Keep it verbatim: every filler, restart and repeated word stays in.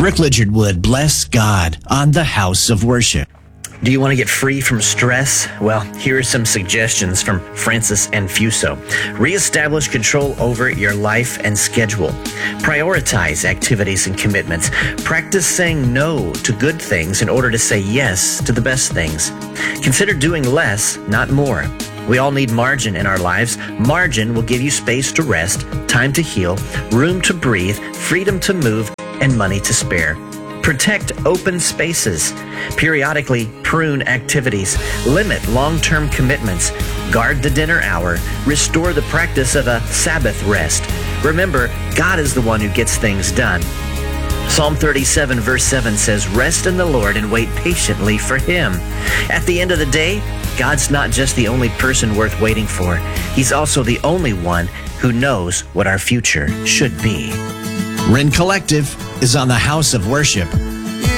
Brooke Lidgard Wood, bless God on the House of Worship. Do you want to get free from stress? Well, here are some suggestions from Francis Anfuso. Reestablish control over your life and schedule. Prioritize activities and commitments. Practice saying no to good things in order to say yes to the best things. Consider doing less, not more. We all need margin in our lives. Margin will give you space to rest, time to heal, room to breathe, freedom to move, and money to spare. Protect open spaces. Periodically prune activities. Limit long-term commitments. Guard the dinner hour. Restore the practice of a Sabbath rest. Remember, God is the one who gets things done. Psalm thirty-seven verse seven says, "Rest in the Lord and wait patiently for Him." At the end of the day, God's not just the only person worth waiting for. He's also the only one who knows what our future should be. Ren Collective is on the House of Worship